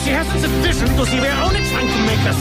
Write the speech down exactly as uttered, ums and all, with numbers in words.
She hasn't sufficient because we were only trying to make her